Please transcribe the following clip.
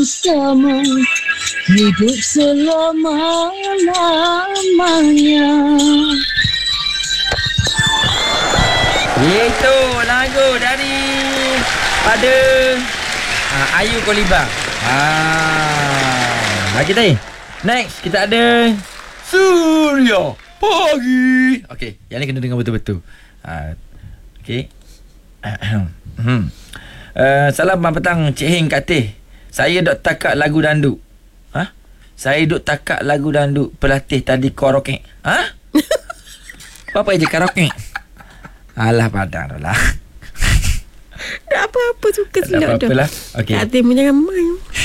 Sama hidup selama-lamanya. Itu lagu dari pada Ayu Koliba. Lagi tadi. Next kita ada Surya Pagi. Okey, yang ni kena dengar betul-betul. Okey. Salam petang Cik Heng Kak Teh. Saya duk takak lagu dandut. Saya duk takak lagu dandut. Pelatih tadi karaoke. Apa je karaoke? Alah padang dah lah. Tak apa-apa, suka silap dah. Tak apa-apalah. Okey. Tak ada jangan main.